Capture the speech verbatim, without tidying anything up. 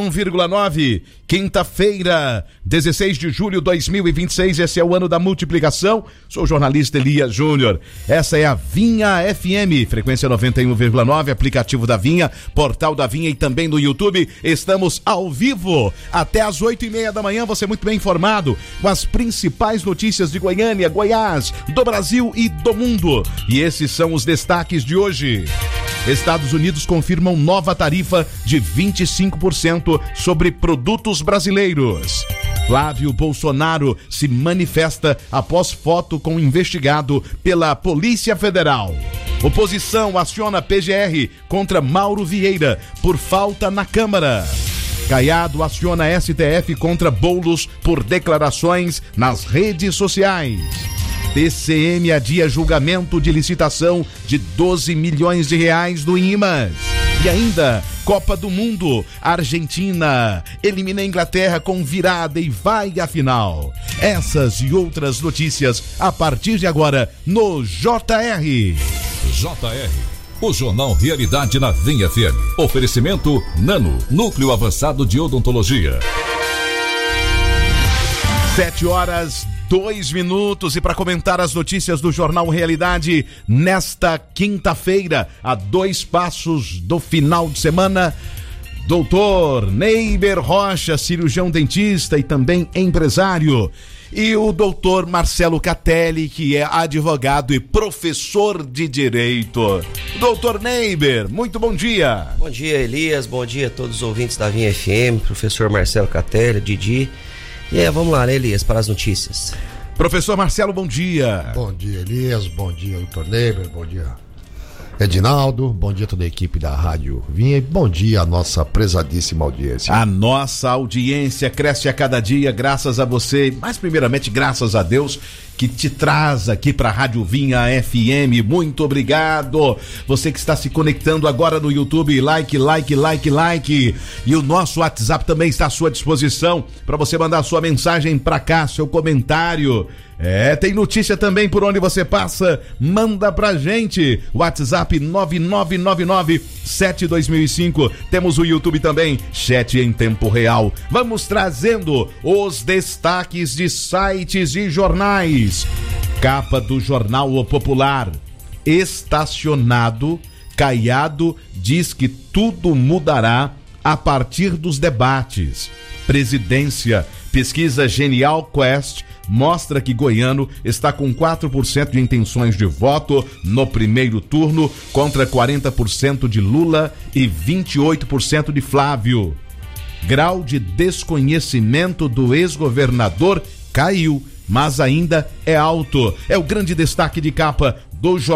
um vírgula nove, quinta-feira, dezesseis de julho de dois mil e vinte e seis, esse é o ano da multiplicação. Sou o jornalista Elias Júnior. Essa é a Vinha F M, frequência noventa e um vírgula nove, aplicativo da Vinha, portal da Vinha e também no YouTube. Estamos ao vivo até às oito e meia da manhã, você muito bem informado com as principais notícias de Goiânia, Goiás, do Brasil e do mundo. E esses são os destaques de hoje. Estados Unidos confirmam nova tarifa de vinte e cinco por cento sobre produtos brasileiros. Flávio Bolsonaro se manifesta após foto com investigado pela Polícia Federal. Oposição aciona P G R contra Mauro Vieira por falta na Câmara. Caiado aciona S T F contra Boulos por declarações nas redes sociais. T C M adia julgamento de licitação de doze milhões de reais do IMAS. E ainda, Copa do Mundo, Argentina elimina a Inglaterra com virada e vai à final. Essas e outras notícias a partir de agora no J R. J R, o Jornal Realidade na Vinha F M. Oferecimento Nano, Núcleo Avançado de Odontologia. Sete horas, dois minutos, e para comentar as notícias do Jornal Realidade nesta quinta-feira, a dois passos do final de semana, doutor Neiber Rocha, cirurgião dentista e também empresário, e o doutor Marcelo Catelli, que é advogado e professor de Direito. doutor Neiber, muito bom dia. Bom dia, Elias, bom dia a todos os ouvintes da Vinha F M, professor Marcelo Catelli, Didi. E aí, vamos lá, né, Elias, para as notícias. Professor Marcelo, bom dia. Bom dia, Elias, bom dia, doutor Neiber, bom dia, Edinaldo, bom dia a toda a equipe da Rádio Vinha e bom dia a nossa prezadíssima audiência. A nossa audiência cresce a cada dia graças a você, mas primeiramente graças a Deus que te traz aqui para a Rádio Vinha F M. Muito obrigado. Você que está se conectando agora no YouTube, like, like, like, like. E o nosso WhatsApp também está à sua disposição para você mandar sua mensagem para cá, seu comentário. É, tem notícia também por onde você passa, manda pra gente, WhatsApp nove nove nove nove sete dois mil e cinco, temos o YouTube também, chat em tempo real. Vamos trazendo os destaques de sites e jornais. Capa do Jornal O Popular: estacionado, Caiado diz que tudo mudará a partir dos debates. Presidência: pesquisa Genial Quest mostra que goiano está com quatro por cento de intenções de voto no primeiro turno contra quarenta por cento de Lula e vinte e oito por cento de Flávio. Grau de desconhecimento do ex-governador caiu, mas ainda é alto. É o grande destaque de capa do jornal.